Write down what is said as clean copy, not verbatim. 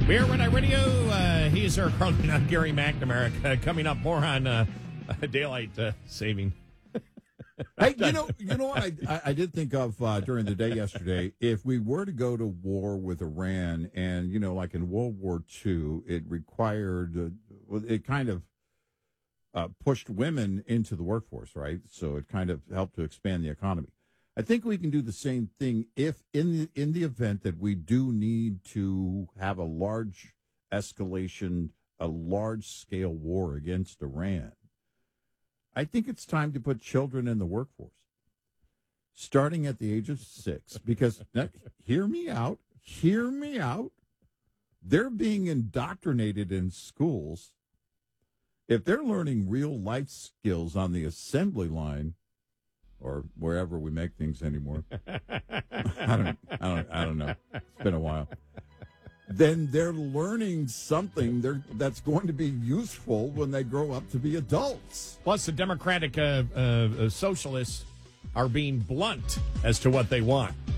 Beer Red Eye Radio. He's our Carlin, Gary McNamara. Coming up more on daylight saving. Hey, you know what I did think of during the day yesterday? If we were to go to war with Iran, and like in World War II, it required it kind of pushed women into the workforce, right? So it kind of helped to expand the economy. I think we can do the same thing if in the event that we do need to have a large escalation, a large scale war against Iran. I think it's time to put children in the workforce, starting at the age of 6, because hear me out. They're being indoctrinated in schools. If they're learning real life skills on the assembly line, or wherever we make things anymore. I don't know. It's been a while. Then they're learning something that's going to be useful when they grow up to be adults. Plus, the Democratic socialists are being blunt as to what they want.